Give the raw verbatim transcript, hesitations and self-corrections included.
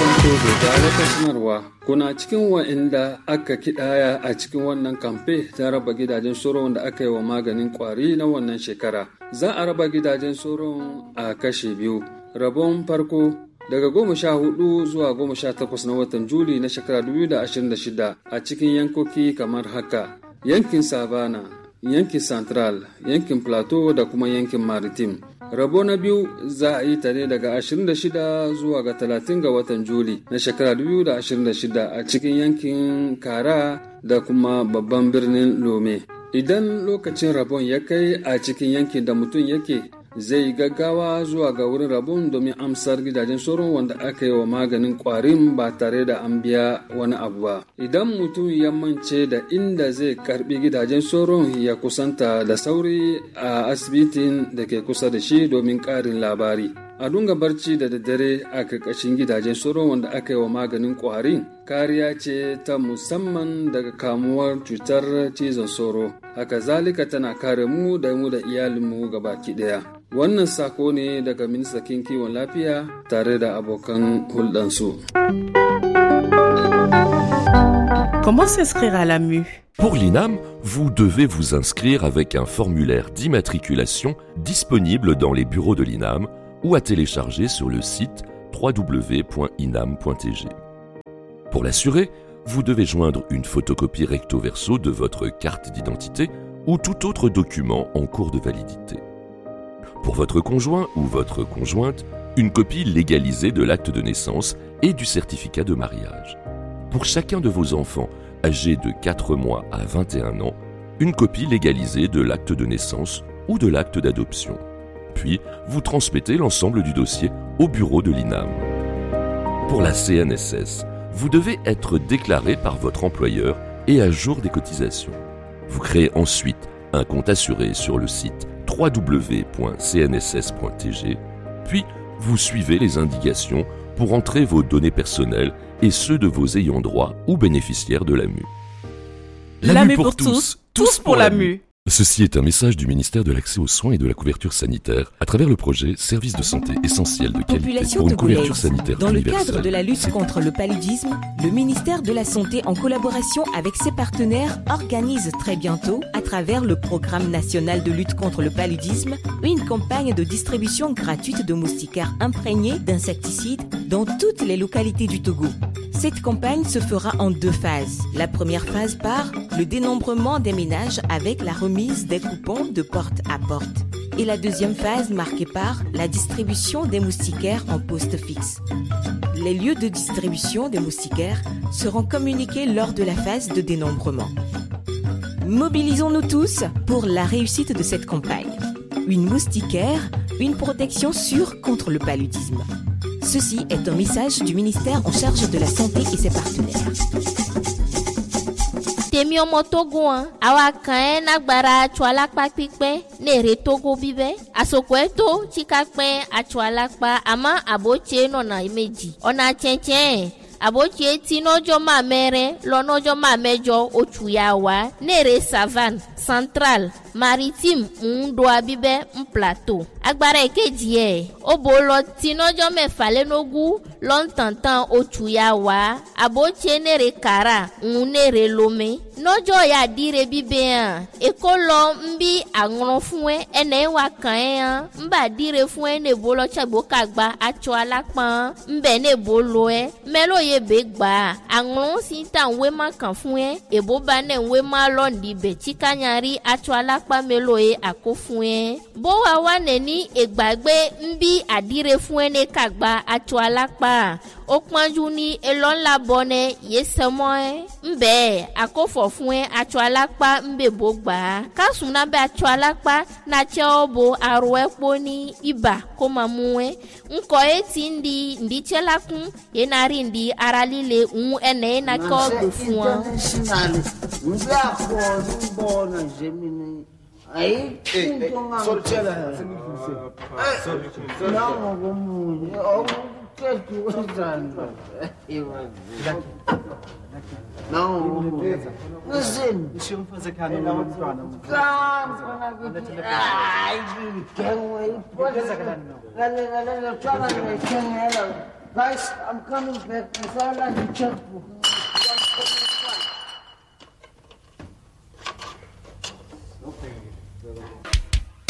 kasan Togo da wata sanarwa kuna cikin wa'inda aka kidaya a cikin wannan kamfe ta raba gidajen soron da aka yi wa maganin kwari na wannan shekara. Za a raba gidajen soron a kashe biyu. Rabon farko daga goma sha hudu zuwa goma sha takwas na watan Juli na shekara dubu da ashirin da shida a cikin yankoki kamar haka: yankin Savana, yankin Central, yankin Plateau da kuma yankin Maritime. Rabo na biyu za a yi ta ne daga ashirin da shida zuwa ga talatin ga watan Juli na shekara dubu da ashirin da shida a cikin yankin Kara da kuma babban birnin Lome. Idan lokacin rabon ya kai a cikin yankin da mutum yake, zai gaggawa zuwa ga wurin rabon domin amsar gidajen sauron wanda aka yi wa maganin kwarin ba tare da an biya wani abu ba. Idan mutum ya mance da inda zai karbi gidajen sauron, ya kusanta da sauri a asibitin da ke kusa da shi domin karin labari. A dunga barci da daddare a karkashin gidajen sauron wanda aka yi wa maganin kwarin kariya ce ta musamman daga kamuwar cutar cizon sauro. Haka zalika tana kare mu da mu da iyalinmu gabaki daya. Wannan sako ne daga ministan kiwon lafiya tare da abokan hulɗansu. Comment s'inscrire à l'A M U? Pour l'I N A M, vous devez vous inscrire avec un formulaire d'immatriculation disponible dans les bureaux de l'I N A M ou à télécharger sur le site w w w point inam point t g. Pour l'assurer, vous devez joindre une photocopie recto verso de votre carte d'identité ou tout autre document en cours de validité. Pour votre conjoint ou votre conjointe, une copie légalisée de l'acte de naissance et du certificat de mariage. Pour chacun de vos enfants âgés de quatre mois à vingt et un ans, une copie légalisée de l'acte de naissance ou de l'acte d'adoption. Puis, vous transmettez l'ensemble du dossier au bureau de l'I N A M. Pour la C N S S, vous devez être déclaré par votre employeur et à jour des cotisations. Vous créez ensuite un compte assuré sur le site w w w point c n s s point t g, puis vous suivez les indications pour entrer vos données personnelles et ceux de vos ayants droit ou bénéficiaires de l'A M U. L'A M U pour tous, tous pour l'A M U. Ceci est un message du ministère de l'Accès aux soins et de la couverture sanitaire à travers le projet Services de santé essentiels de qualité Population pour une togolaise. couverture sanitaire Dans le universelle. cadre de la lutte contre le paludisme, le ministère de la Santé, en collaboration avec ses partenaires, organise très bientôt, à travers le Programme national de lutte contre le paludisme, une campagne de distribution gratuite de moustiquaires imprégnés d'insecticides dans toutes les localités du Togo. Cette campagne se fera en deux phases. La première phase par le dénombrement des ménages avec la remise des coupons de porte à porte. Et la deuxième phase marquée par la distribution des moustiquaires en poste fixe. Les lieux de distribution des moustiquaires seront communiqués lors de la phase de dénombrement. Mobilisons-nous tous pour la réussite de cette campagne. Une moustiquaire, une protection sûre contre le paludisme. Ceci est un message du ministère en charge de la santé et ses partenaires. Tèmi ọmọ Togo an àwa kan ẹ nágbára atsọ alápá pípẹ́ ní èrè Togo bíbẹ́ àsopọ̀ ẹ tó tíka pẹ́ atsọ alápá àmọ́ àbótse nọ̀nà méjì ọ̀nà tsẹ̀tsẹ̀ àbótse tí nọ́jọ́ máa mẹ́rẹ́ lọ́nọ́jọ́ máa mẹ́jọ oṣù yà wá ní èrè Savane Central Maritime ń do abíbẹ́ ń Plateau agbára èkejì ẹ̀ ó bò lọ tí nọ́jọ́ mẹ́fà lẹ́nogún lọ́ntàntàn oṣù yà wá àbótse ní èrè Kara ń ní èrè Lome nọ́jọ́ yà dire bíbẹ́ hàn èkó lọ ń bí àrùn fún ẹ ẹnẹ́ wà kàn ẹ́ hàn ń bà dire fún ẹ ní bolo tsagbo kagba atsọ alápá ń bẹ̀ ní bolo ẹ mẹ́lò yẹ bẹ́ gbà àrùn sí ta ń wé má kàn fún ẹ èbó bá ní ń wé má lọ́ndì bẹ̀ tíkanyari atsọ alápá mẹ́lò yẹ àkó fún ẹ bó wà wà nẹ́ni ègbàgbé ń bí àdire fún ẹ ní kagba atsọ alápá ó pọ́njú ní elọ́ńlá bọ́nẹ yé sẹ́mọ́ ẹ ń bẹ́ẹ̀ àkófọ̀ fún ẹ atsọ alápá ń bẹ̀ bó gbà á kásùn náà bẹ́ atsọ alápá náà tsẹ́ ọ bo arọ ẹ kpó ní ibà kó máa mú ẹ ńkọ ẹ ti ń di ǹdí tsẹ́ la kún yẹn náà rí ǹdí ara líle ń ẹnẹ́ yẹn náà kọ́ gbò fún ọ. Aí, sortela. Não, vamos. Eu quero que usando. Não, listen. Deixa eu fazer cara no plano. Ai, quem é? Pode ser que não. Galera, galera, fala, quem é? Guys, I'm coming back. I saw like a checkbook.